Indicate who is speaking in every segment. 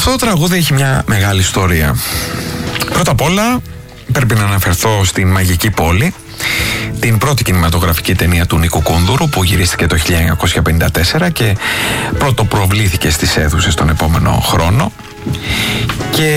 Speaker 1: Αυτό το τραγούδι έχει μια μεγάλη ιστορία. Πρώτα απ' όλα πρέπει να αναφερθώ στην Μαγική Πόλη, την πρώτη κινηματογραφική ταινία του Νίκου Κούνδουρου που γυρίστηκε το 1954 και πρώτο προβλήθηκε στις αίθουσες τον επόμενο χρόνο, και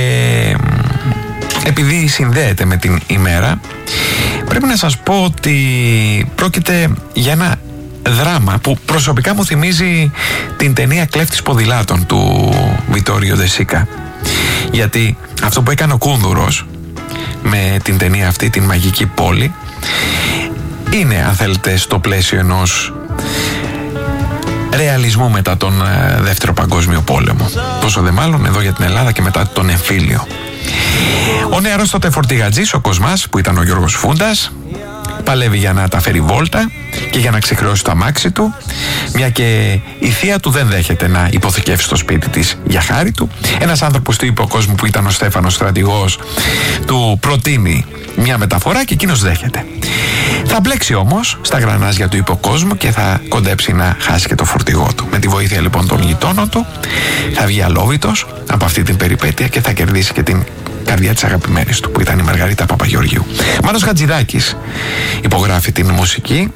Speaker 1: επειδή συνδέεται με την ημέρα, πρέπει να σας πω ότι πρόκειται για ένα δράμα που προσωπικά μου θυμίζει την ταινία Κλέφτης Ποδηλάτων του Βιτόριο Ντεσίκα, γιατί αυτό που έκανε ο Κούνδουρος με την ταινία αυτή, την Μαγική Πόλη, είναι, αν θέλετε, στο πλαίσιο ενός ρεαλισμού μετά τον Δεύτερο Παγκόσμιο Πόλεμο, πόσο δε μάλλον εδώ για την Ελλάδα και μετά τον εμφύλιο. Ο νεαρός τότε φορτηγατζής, ο Κοσμάς, που ήταν ο Γιώργος Φούντας, παλεύει για να τα φέρει βόλτα και για να ξεχρεώσει το αμάξι του, μια και η θεία του δεν δέχεται να υποθηκεύσει το σπίτι της για χάρη του. Ένας άνθρωπος του υποκόσμου που ήταν ο Στέφανος στρατηγός του προτείνει μια μεταφορά και εκείνος δέχεται. Θα μπλέξει όμως στα γρανάζια του υποκόσμου και θα κοντέψει να χάσει και το φορτηγό του. Με τη βοήθεια λοιπόν των γειτόνων του θα βγει αλόβητος από αυτή την περιπέτεια και θα κερδίσει και την καρδιά της αγαπημένης του, που ήταν η Μαργαρίτα Παπαγεωργίου. Μάνος Χατζηδάκης υπογράφει την μουσική,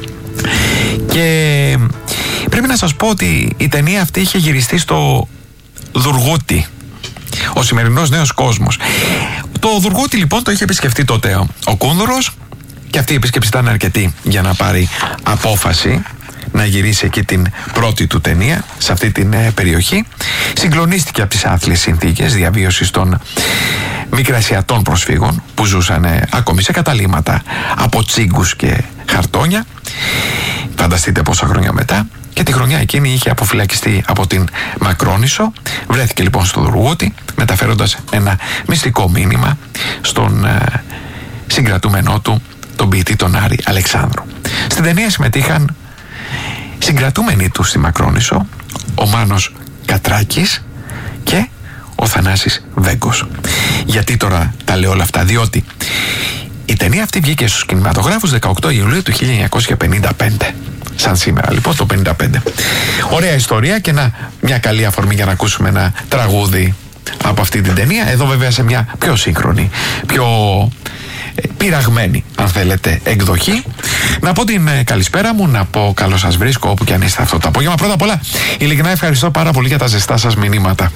Speaker 1: και πρέπει να σας πω ότι η ταινία αυτή είχε γυριστεί στο Δουργούτι, ο σημερινός Νέος Κόσμος. Το Δουργούτι λοιπόν το είχε επισκεφτεί τότε ο Κούνδουρος, και αυτή η επίσκεψη ήταν αρκετή για να πάρει απόφαση να γυρίσει εκεί την πρώτη του ταινία σε αυτή την περιοχή. Συγκλονίστηκε από τις άθλιες συνθήκες διαβίωσης των μικρασιατών προσφύγων που ζούσαν ακόμη σε καταλύματα από τσίγκους και χαρτόνια. Φανταστείτε πόσα χρόνια μετά. Και τη χρονιά εκείνη είχε αποφυλακιστεί από την Μακρόνισσο. Βρέθηκε λοιπόν στο Δουργούτι, μεταφέροντας ένα μυστικό μήνυμα στον συγκρατούμενό του, τον ποιητή τον Άρη Αλεξάνδρου. Στην ταινία συμμετείχαν συγκρατούμενοι του στη Μακρόνισσο, ο Μάνος Κατράκης και ο Θανάσης Βέγκος. Γιατί τώρα τα λέω όλα αυτά? Διότι η ταινία αυτή βγήκε στους κινηματογράφους 18 Ιουλίου του 1955. Σαν σήμερα λοιπόν, το 55. Ωραία ιστορία και μια καλή αφορμή για να ακούσουμε ένα τραγούδι από αυτή την ταινία. Εδώ βέβαια σε μια πιο σύγχρονη, πιο πειραγμένη, αν θέλετε, εκδοχή. Να πω την καλησπέρα μου, να πω καλώς σας βρίσκω όπου και αν είστε αυτό το απόγευμα. Πρώτα απ' όλα, ειλικρινά ευχαριστώ πάρα πολύ για τα ζεστά σας μηνύματα.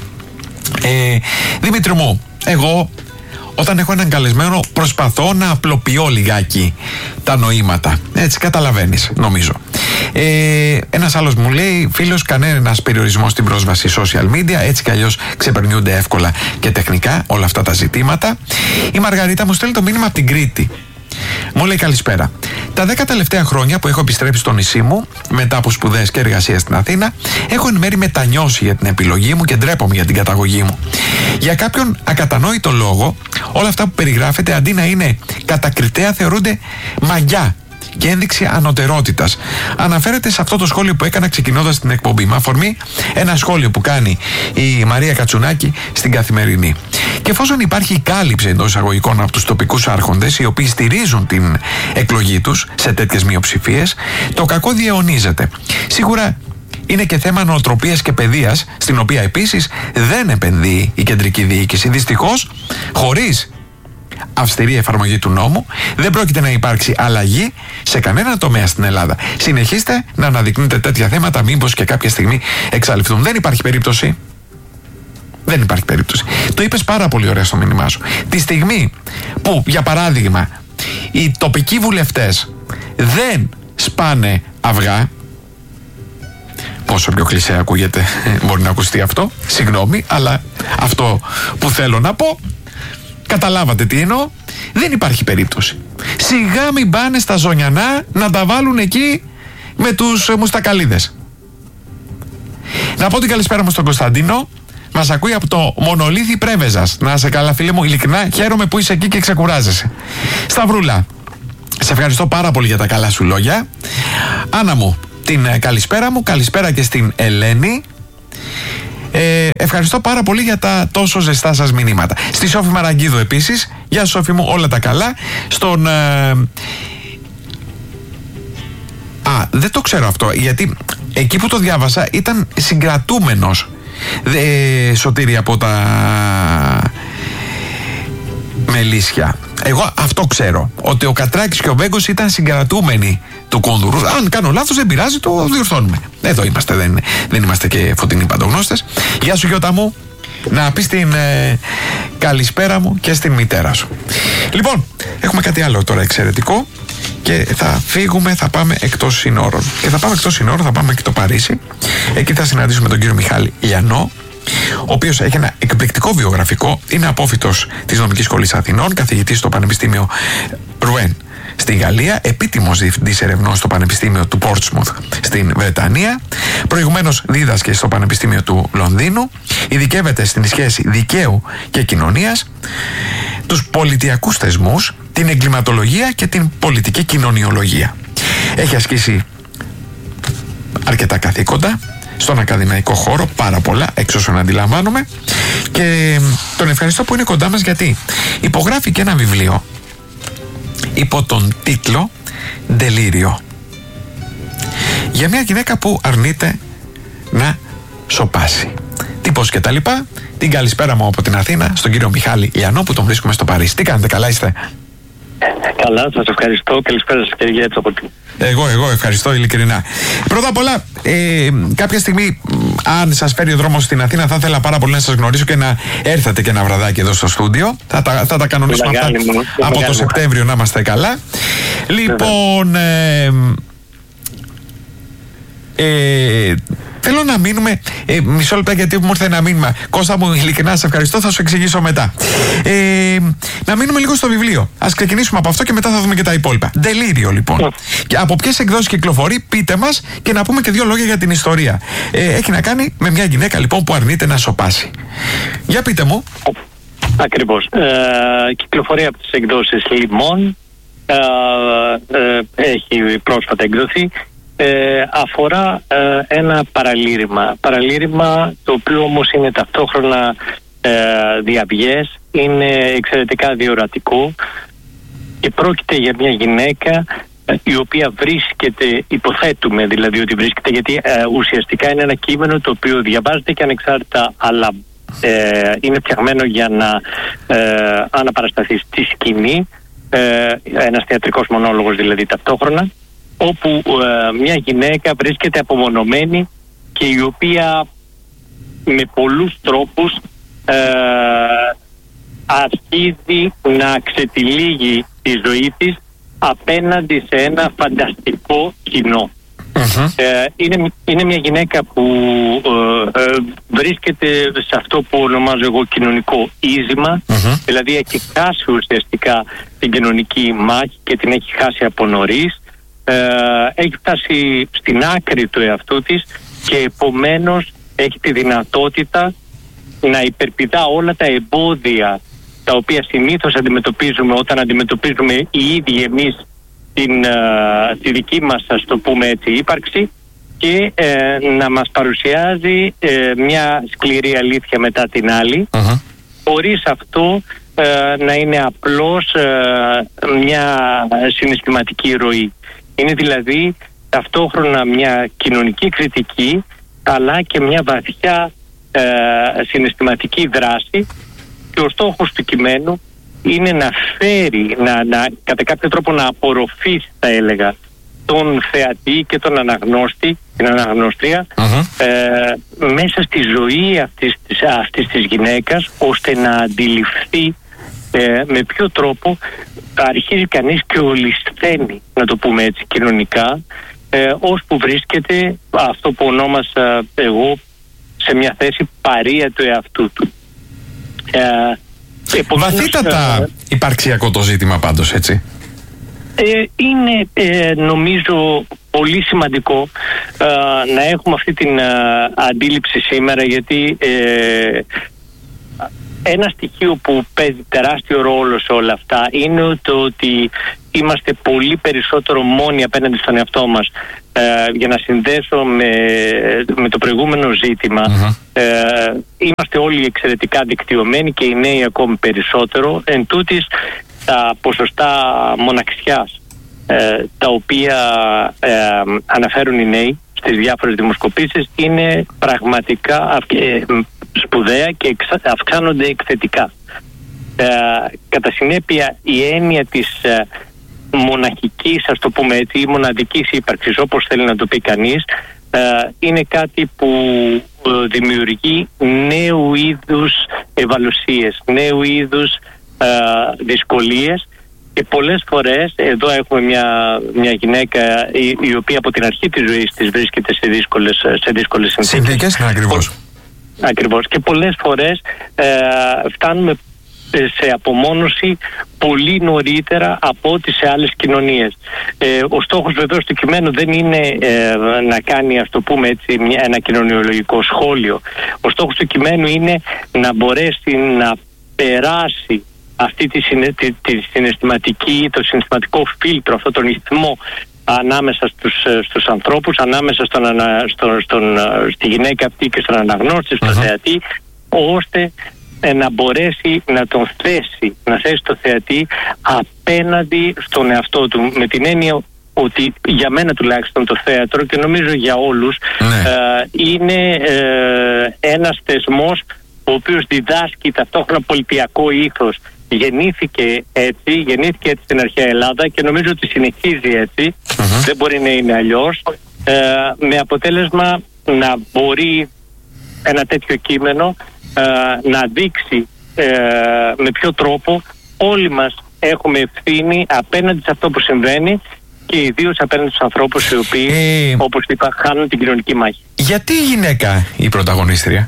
Speaker 1: Δημήτρη μου, εγώ όταν έχω έναν καλεσμένο προσπαθώ να απλοποιώ λιγάκι τα νοήματα. Έτσι καταλαβαίνεις, νομίζω. Ένας άλλος μου λέει, φίλος, κανένας περιορισμός στην πρόσβαση social media, έτσι κι αλλιώς ξεπερνιούνται εύκολα και τεχνικά όλα αυτά τα ζητήματα. Η Μαργαρίτα μου στέλνει το μήνυμα από την Κρήτη. Μου λέει καλησπέρα. Τα 10 τελευταία χρόνια που έχω επιστρέψει στο νησί μου, μετά από σπουδές και εργασία στην Αθήνα, έχω εν μέρει μετανιώσει για την επιλογή μου και ντρέπομαι για την καταγωγή μου. Για κάποιον ακατανόητο λόγο, όλα αυτά που περιγράφεται αντί να είναι κατακριτέα θεωρούνται μαγιά και ένδειξη ανωτερότητας. Αναφέρεται σε αυτό το σχόλιο που έκανα ξεκινώντας την εκπομπή. Με αφορμή ένα σχόλιο που κάνει η Μαρία Κατσουνάκη στην Καθημερινή. Και εφόσον υπάρχει κάλυψη εντός εισαγωγικών από τους τοπικούς άρχοντες, οι οποίοι στηρίζουν την εκλογή τους σε τέτοιες μειοψηφίες, το κακό διαιωνίζεται. Σίγουρα είναι και θέμα νοοτροπίας και παιδείας, στην οποία επίσης δεν επενδύει η κεντρική διοίκηση. Δυστυχώς, χωρίς αυστηρή εφαρμογή του νόμου, δεν πρόκειται να υπάρξει αλλαγή σε κανένα τομέα στην Ελλάδα. Συνεχίστε να αναδεικνύετε τέτοια θέματα, μήπως και κάποια στιγμή εξαλειφθούν. Δεν υπάρχει περίπτωση. Δεν υπάρχει περίπτωση. Το είπες πάρα πολύ ωραία στο μήνυμά σου. Τη στιγμή που, για παράδειγμα, οι τοπικοί βουλευτές δεν σπάνε αυγά, πόσο πιο κλισέ ακούγεται, μπορεί να ακουστεί αυτό, συγγνώμη, αλλά αυτό που θέλω να πω, καταλάβατε τι εννοώ. Δεν υπάρχει περίπτωση. Σιγά μην πάνε στα Ζωνιανά να τα βάλουν εκεί με τους μουστακαλίδες. Να πω την καλησπέρα μου στον Κωνσταντίνο. Μας ακούει από το Μονολίθι Πρέβεζας. Να είσαι καλά, φίλε μου, ειλικρινά χαίρομαι που είσαι εκεί και ξεκουράζεσαι. Σταυρούλα, σε ευχαριστώ πάρα πολύ για τα καλά σου λόγια. Άννα μου, την καλησπέρα μου, καλησπέρα και στην Ελένη. Ευχαριστώ πάρα πολύ για τα τόσο ζεστά σας μηνύματα. Στη Σόφη Μαραγκίδου επίσης, γεια Σόφη μου, όλα τα καλά. Στον δεν το ξέρω αυτό, γιατί εκεί που το διάβασα ήταν συγκρατούμενος Σωτήρη, από τα Μελίσια. Εγώ αυτό ξέρω, ότι ο Κατράκης και ο Μπέγκος ήταν συγκρατούμενοι του Κούνδουρου. Αν κάνω λάθος δεν πειράζει, το διορθώνουμε. Εδώ είμαστε, δεν είμαστε και φωτεινοί παντογνώστες. Γεια σου Γιώτα μου, να πεις την καλησπέρα μου και στην μητέρα σου. Λοιπόν, έχουμε κάτι άλλο τώρα εξαιρετικό και θα φύγουμε, θα πάμε εκτός συνόρων. Και θα πάμε εκτός συνόρων, θα πάμε και το Παρίσι. Εκεί θα συναντήσουμε τον κύριο Μιχάλη Λιανό, ο οποίος έχει ένα εκπληκτικό βιογραφικό. Είναι απόφοιτος της Νομικής Σχολής Αθηνών, καθηγητής στο Πανεπιστήμιο Ρουέν στην Γαλλία, επίτιμος διευθυντής ερευνών στο Πανεπιστήμιο του Πόρτσμουθ στην Βρετανία. Προηγουμένως δίδασκε στο Πανεπιστήμιο του Λονδίνου. Ειδικεύεται στην σχέση δικαίου και κοινωνίας, τους πολιτιακούς θεσμούς, την εγκληματολογία και την πολιτική κοινωνιολογία. Έχει ασκήσει αρκετά καθήκοντα στον ακαδημαϊκό χώρο, πάρα πολλά, εξ όσων αντιλαμβάνομαι, και τον ευχαριστώ που είναι κοντά μας, γιατί υπογράφει και ένα βιβλίο υπό τον τίτλο «Ντελήριο», για μια γυναίκα που αρνείται να σωπάσει. Τι πώς και τα λοιπά. Την καλησπέρα μου από την Αθήνα στον κύριο Μιχάλη Λιανό, που τον βρίσκουμε στο Παρίσι. Τι κάνετε, καλά είστε?
Speaker 2: Καλά, σας ευχαριστώ. Καλησπέρα σας κύριε Γέτσο από την...
Speaker 1: Εγώ ευχαριστώ ειλικρινά. Πρώτα απ' όλα, κάποια στιγμή, αν σας φέρει ο δρόμος στην Αθήνα, θα ήθελα πάρα πολύ να σας γνωρίσω και να έρθετε και ένα βραδάκι εδώ στο στούντιο. Θα τα κανονίσουμε αυτά από το Σεπτέμβριο, να είμαστε καλά. Λοιπόν, θέλω να μείνουμε μισό λεπτό, γιατί μου ήρθε ένα μήνυμα. Κώστα μου, ειλικρινά σε ευχαριστώ, θα σου εξηγήσω μετά. Να μείνουμε λίγο στο βιβλίο. Ας ξεκινήσουμε από αυτό και μετά θα δούμε και τα υπόλοιπα. Ντελήριο, λοιπόν. Και από ποιες εκδόσεις κυκλοφορεί, πείτε μας, και να πούμε και δύο λόγια για την ιστορία. Έχει να κάνει με μια γυναίκα, λοιπόν, που αρνείται να σωπάσει. Για πείτε μου.
Speaker 2: Ακριβώς. Κυκλοφορεί από τις εκδόσεις Λιμών. Έχει πρόσφατα εκδοθεί. Αφορά ένα παραλήρημα το οποίο όμως είναι ταυτόχρονα διαβιές, είναι εξαιρετικά διορατικό και πρόκειται για μια γυναίκα η οποία βρίσκεται, υποθέτουμε δηλαδή ότι βρίσκεται, γιατί ουσιαστικά είναι ένα κείμενο το οποίο διαβάζεται και ανεξάρτητα, αλλά είναι φτιαγμένο για να αναπαρασταθεί στη σκηνή, ένας θεατρικός μονόλογος δηλαδή ταυτόχρονα, όπου μια γυναίκα βρίσκεται απομονωμένη και η οποία με πολλούς τρόπους αρχίζει να ξετυλίγει τη ζωή της απέναντι σε ένα φανταστικό κοινό. Είναι μια γυναίκα που βρίσκεται σε αυτό που ονομάζω εγώ κοινωνικό ίζημα, δηλαδή έχει χάσει ουσιαστικά την κοινωνική μάχη και την έχει χάσει από νωρίς. Έχει φτάσει στην άκρη του εαυτού της και επομένως έχει τη δυνατότητα να υπερπηδά όλα τα εμπόδια τα οποία συνήθως αντιμετωπίζουμε όταν αντιμετωπίζουμε οι ίδιοι εμείς τη δική μας, ας το πούμε έτσι, ύπαρξη, και να μας παρουσιάζει μια σκληρή αλήθεια μετά την άλλη, χωρίς αυτό να είναι απλώς μια συναισθηματική ροή. Είναι δηλαδή ταυτόχρονα μια κοινωνική κριτική, αλλά και μια βαθιά συναισθηματική δράση, και ο στόχος του κειμένου είναι να φέρει, κατά κάποιο τρόπο να απορροφήσει, θα έλεγα, τον θεατή και τον αναγνώστη, την αναγνώστρια, μέσα στη ζωή αυτής της γυναίκας, ώστε να αντιληφθεί με ποιο τρόπο αρχίζει κανείς και ολισθαίνει, να το πούμε έτσι κοινωνικά, ώσπου βρίσκεται αυτό που ονόμασα εγώ σε μια θέση παρεία του εαυτού του.
Speaker 1: Βαθύτατα υπαρξιακό το ζήτημα πάντως, έτσι.
Speaker 2: Είναι νομίζω πολύ σημαντικό να έχουμε αυτή την αντίληψη σήμερα, γιατί ένα στοιχείο που παίζει τεράστιο ρόλο σε όλα αυτά είναι το ότι είμαστε πολύ περισσότερο μόνοι απέναντι στον εαυτό μας. Για να συνδέσω με το προηγούμενο ζήτημα, είμαστε όλοι εξαιρετικά δικτυωμένοι και οι νέοι ακόμη περισσότερο. Εν τούτης, τα ποσοστά μοναξιάς τα οποία αναφέρουν οι νέοι στις διάφορες δημοσκοπήσεις είναι πραγματικά σπουδαία και αυξάνονται εκθετικά. Κατά συνέπεια, η έννοια της μοναχικής, ας το πούμε έτσι, ή μοναδικής ύπαρξης, όπως θέλει να το πει κανείς, είναι κάτι που δημιουργεί νέου είδους ευαλωσίες, νέου είδους δυσκολίες, και πολλές φορές εδώ έχουμε μια γυναίκα η οποία από την αρχή της ζωής της βρίσκεται σε δύσκολες συνθήκες.
Speaker 1: Συνθήκες, ναι,
Speaker 2: ακριβώς. Και πολλές φορές φτάνουμε σε απομόνωση πολύ νωρίτερα από ό,τι σε άλλες κοινωνίες. Ο στόχος βεβαίως του κειμένου δεν είναι να κάνει, ας το πούμε έτσι, ένα κοινωνιολογικό σχόλιο. Ο στόχος του κειμένου είναι να μπορέσει να περάσει αυτή το συναισθηματικό φίλτρο, αυτόν τον ηθμό ανάμεσα στους ανθρώπους, ανάμεσα στη γυναίκα αυτή και στον αναγνώστη, στον θεατή, ώστε να μπορέσει να τον θέσει, να θέσει το θεατή απέναντι στον εαυτό του, με την έννοια ότι για μένα τουλάχιστον το θέατρο, και νομίζω για όλους, είναι ένας θεσμός ο οποίος διδάσκει ταυτόχρονα πολιτιακό ήθος. Γεννήθηκε έτσι στην αρχαία Ελλάδα και νομίζω ότι συνεχίζει έτσι, δεν μπορεί να είναι αλλιώς, με αποτέλεσμα να μπορεί ένα τέτοιο κείμενο να δείξει με ποιο τρόπο όλοι μας έχουμε ευθύνη απέναντι σε αυτό που συμβαίνει, και ιδίως απέναντι στους ανθρώπους οι οποίοι, όπως είπα, χάνουν την κοινωνική μάχη. Γιατί
Speaker 1: η γυναίκα η πρωταγωνίστρια?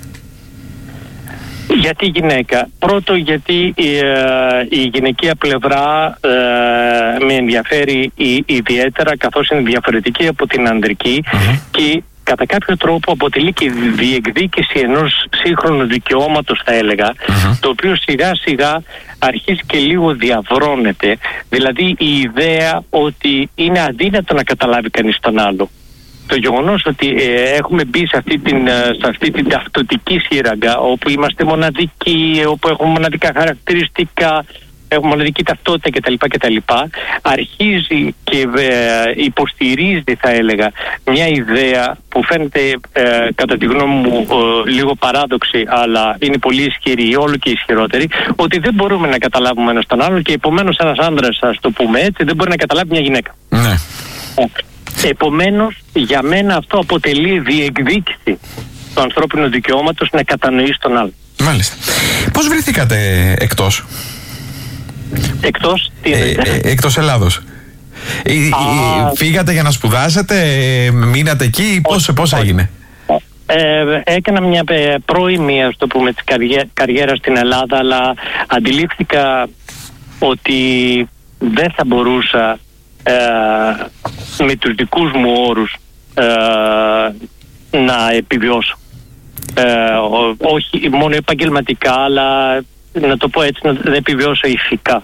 Speaker 2: Γιατί γυναίκα? Πρώτο, γιατί η γυναικεία πλευρά με ενδιαφέρει ιδιαίτερα, καθώς είναι διαφορετική από την ανδρική, και κατά κάποιο τρόπο αποτελεί και διεκδίκηση ενός σύγχρονου δικαιώματος, θα έλεγα, το οποίο σιγά σιγά αρχίζει και λίγο διαβρώνεται. Δηλαδή η ιδέα ότι είναι αδύνατο να καταλάβει κανείς τον άλλο. Το γεγονός ότι έχουμε μπει σε αυτή την ταυτοτική σύραγγα, όπου είμαστε μοναδικοί, όπου έχουμε μοναδικά χαρακτηριστικά, έχουμε μοναδική ταυτότητα κτλ. Αρχίζει και υποστηρίζει, θα έλεγα, μια ιδέα που φαίνεται κατά τη γνώμη μου λίγο παράδοξη, αλλά είναι πολύ ισχυρή, όλο και ισχυρότερη, ότι δεν μπορούμε να καταλάβουμε ένας τον άλλον, και επομένως ένας άνδρας, ας το πούμε έτσι, δεν μπορεί να καταλάβει μια γυναίκα.
Speaker 1: Ναι.
Speaker 2: Επομένως, για μένα αυτό αποτελεί διεκδίκηση του ανθρώπινου δικαιώματος να κατανοείς τον άλλον.
Speaker 1: Μάλιστα. Πώς βρεθήκατε εκτός? Εκτός Ελλάδος? Φύγατε για να σπουδάσετε, μείνατε εκεί, πώς έγινε?
Speaker 2: Έκανα μια πρώιμη, ας το πούμε, καριέρα στην Ελλάδα, αλλά αντιλήφθηκα ότι δεν θα μπορούσα με τους δικούς μου όρους να επιβιώσω. Όχι μόνο επαγγελματικά, αλλά να το πω έτσι, να επιβιώσω ηθικά.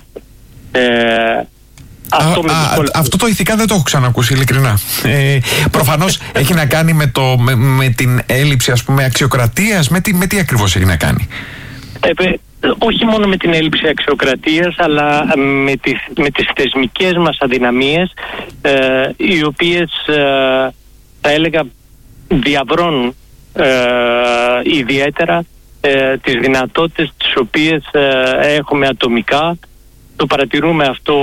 Speaker 1: Αυτό το ηθικά δεν το έχω ξανακούσει, ειλικρινά. Προφανώς έχει να κάνει με την έλλειψη, ας πούμε, αξιοκρατίας. Με τι ακριβώς έχει να κάνει?
Speaker 2: Όχι μόνο με την έλλειψη αξιοκρατίας, αλλά με τις θεσμικές μας αδυναμίες, οι οποίες, θα έλεγα, διαβρώνουν ιδιαίτερα τις δυνατότητες τις οποίες έχουμε ατομικά. Το παρατηρούμε αυτό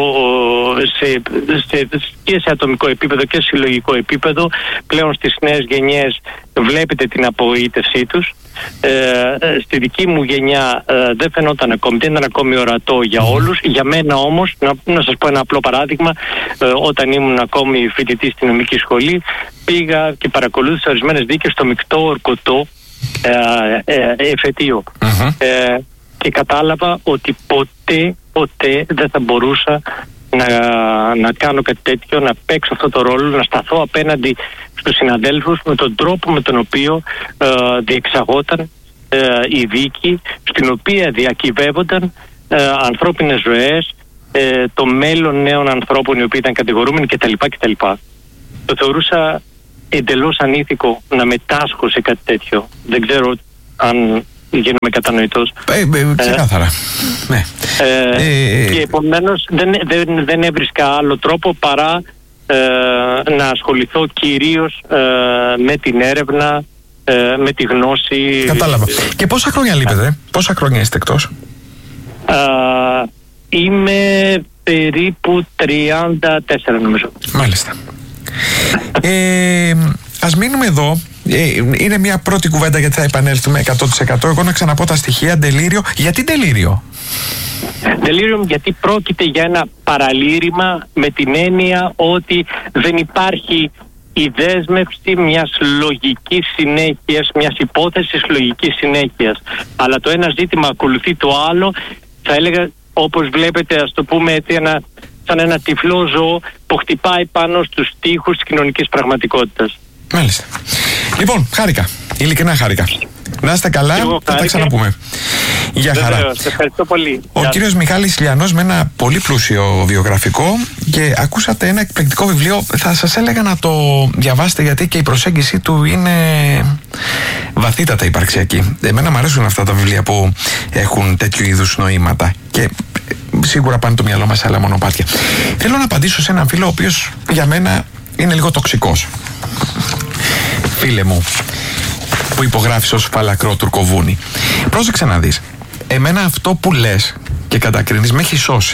Speaker 2: και σε ατομικό επίπεδο και σε συλλογικό επίπεδο. Πλέον στις νέες γενιές βλέπετε την απογοήτευσή τους. Στη δική μου γενιά δεν φαινόταν ακόμη, δεν ήταν ακόμη ορατό για όλους. Για μένα όμως, να σας πω ένα απλό παράδειγμα, όταν ήμουν ακόμη φοιτητής στη νομική σχολή, πήγα και παρακολούθησα ορισμένες δίκες στο μεικτό ορκωτό εφετείο. Και κατάλαβα ότι ποτέ δεν θα μπορούσα να κάνω κάτι τέτοιο, να παίξω αυτό το ρόλο, να σταθώ απέναντι στους συναδέλφους με τον τρόπο με τον οποίο διεξαγόταν η δίκη, στην οποία διακυβεύονταν ανθρώπινες ζωές, το μέλλον νέων ανθρώπων οι οποίοι ήταν κατηγορούμενοι κτλ. Το θεωρούσα εντελώς ανήθικο να μετάσχω σε κάτι τέτοιο. Δεν ξέρω αν γίνομαι κατανοητός.
Speaker 1: Ξεκάθαρα. Ναι.
Speaker 2: Και επομένως δεν έβρισκα άλλο τρόπο παρά να ασχοληθώ κυρίως με την έρευνα, με τη γνώση.
Speaker 1: Κατάλαβα. Και πόσα χρόνια λείπετε, πόσα χρόνια είστε εκτός?
Speaker 2: Είμαι περίπου 34 νομίζω.
Speaker 1: Μάλιστα. Ας μείνουμε εδώ. Είναι μια πρώτη κουβέντα γιατί θα επανέλθουμε 100%. Εγώ να ξαναπώ τα στοιχεία. Delirium. Γιατί Delirium?
Speaker 2: Delirium γιατί πρόκειται για ένα παραλήρημα, με την έννοια ότι δεν υπάρχει η δέσμευση μιας λογικής συνέχειας, μιας υπόθεσης λογικής συνέχειας. Αλλά το ένα ζήτημα ακολουθεί το άλλο. Θα έλεγα, όπως βλέπετε, ας το πούμε έτσι, σαν ένα τυφλό ζώο που χτυπάει πάνω στους τοίχους της κοινωνικής πραγματικότητας.
Speaker 1: Μάλιστα. Λοιπόν, χάρηκα. Ειλικρινά χάρηκα. Να είστε καλά, θα τα ξαναπούμε. Γεια χαρά.
Speaker 2: Βεβαίως, ευχαριστώ πολύ.
Speaker 1: Ο κύριος Μιχάλης Ηλιανός με ένα πολύ πλούσιο βιογραφικό, και ακούσατε ένα εκπληκτικό βιβλίο. Θα σας έλεγα να το διαβάσετε, γιατί και η προσέγγιση του είναι βαθύτατα υπαρξιακή. Εμένα μου αρέσουν αυτά τα βιβλία που έχουν τέτοιου είδους νοήματα και σίγουρα πάνε το μυαλό μας σε άλλα μονοπάτια. Θέλω να απαντήσω σε έναν φίλο ο οποίος για μένα είναι λίγο τοξικός. Φίλε μου, που υπογράφεις ως φαλακρό τουρκοβούνι, πρόσεξε να δεις. Εμένα αυτό που λες και κατακρίνεις με έχει σώσει.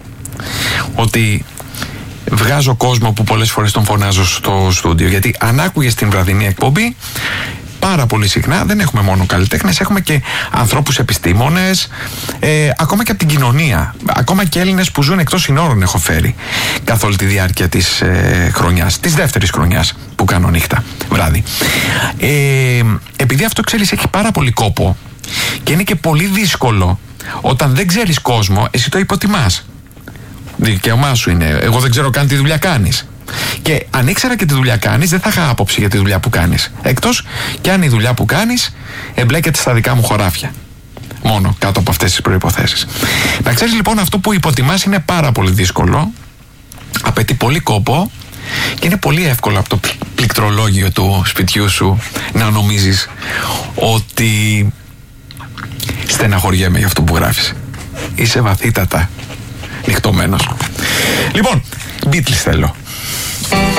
Speaker 1: Ότι βγάζω κόσμο που πολλές φορές τον φωνάζω στο στούντιο. Γιατί αν άκουγες την βραδινή εκπομπή, πάρα πολύ συχνά δεν έχουμε μόνο καλλιτέχνες, έχουμε και ανθρώπους επιστήμονες, ακόμα και από την κοινωνία. Ακόμα και Έλληνες που ζουν εκτός συνόρων έχω φέρει καθ' όλη τη διάρκεια της χρονιάς, της δεύτερης χρονιάς που κάνω νύχτα, βράδυ. Επειδή αυτό, ξέρεις, έχει πάρα πολύ κόπο και είναι και πολύ δύσκολο όταν δεν ξέρεις κόσμο, εσύ το υποτιμάς. Δικαίωμά σου είναι. Εγώ δεν ξέρω καν τι δουλειά κάνεις. Και αν ήξερα και τι δουλειά κάνεις, δεν θα είχα άποψη για τη δουλειά που κάνεις. Εκτός και αν η δουλειά που κάνεις εμπλέκεται στα δικά μου χωράφια. Μόνο κάτω από αυτές τις προϋποθέσεις. Να ξέρεις λοιπόν, αυτό που υποτιμάς είναι πάρα πολύ δύσκολο. Απαιτεί πολύ κόπο και είναι πολύ εύκολο από το πληκτρολόγιο του σπιτιού σου να νομίζεις ότι στεναχωριέμαι για αυτό που γράφεις. Είσαι βαθύτατα νυχτωμένος. Λοιπόν, Beatles θέλω.